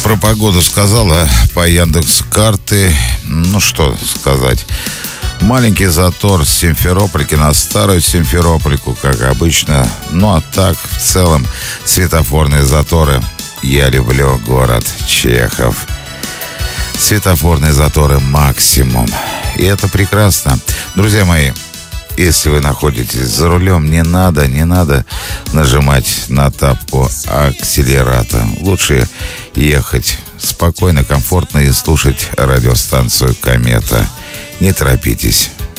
про погоду сказала по Яндекс.Карты. Ну, что сказать. Маленький затор с Симферопольки на Старую Симферопольку, как обычно. Ну, а так, в целом, светофорные заторы. Я люблю город Чехов. Светофорные заторы максимум. И это прекрасно. Друзья мои, если вы находитесь за рулем, не надо нажимать на тапку акселерата. Лучше ехать спокойно, комфортно и слушать радиостанцию «Комета». Не торопитесь.